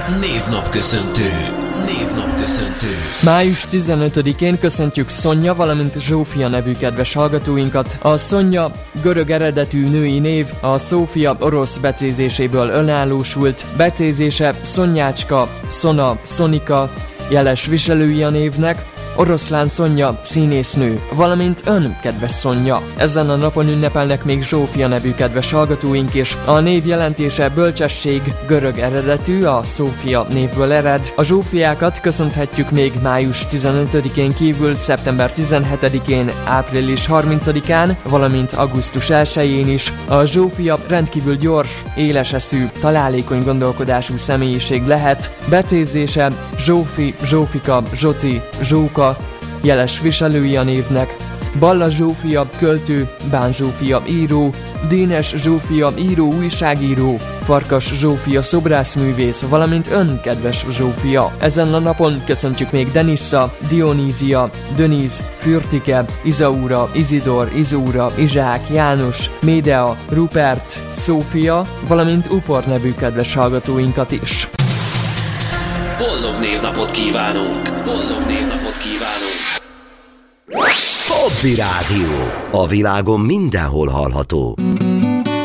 Névnapköszöntő. Május 15-én köszöntjük Szonya, valamint Zsófia nevű kedves hallgatóinkat. A Szonya görög eredetű női név, a Szófia orosz becézéséből önállósult. Becézése Szonyácska, Szona, Szonika, jeles viselői a névnek. Oroszlán Szonya, színésznő, valamint ön, kedves Szonya. Ezen a napon ünnepelnek még Zsófia nevű kedves hallgatóink is. A név jelentése bölcsesség, görög eredetű, a Szófia névből ered. A Zsófiákat köszönhetjük még május 15-én kívül, szeptember 17-én, április 30-án, valamint augusztus 1-én is. A Zsófia rendkívül gyors, éleseszű, találékony gondolkodású személyiség lehet. Becézése Zsófi, Zsófika, Zsoci, Zsóka, jeles viselői a névnek. Balla Zsófia, költő, Bán Zsófia, író, Dénes Zsófia, író, újságíró, Farkas Zsófia, szobrászművész, valamint ön, kedves Zsófia. Ezen a napon köszöntjük még Denissa, Dionízia, Döniz, Fürtike, Izaura, Izidor, Izóra, Izsák, János, Médea, Rupert, Szófia, valamint Upor nevű kedves hallgatóinkat is. Boldog névnapot kívánunk! Hobby Rádió. A világon mindenhol hallható.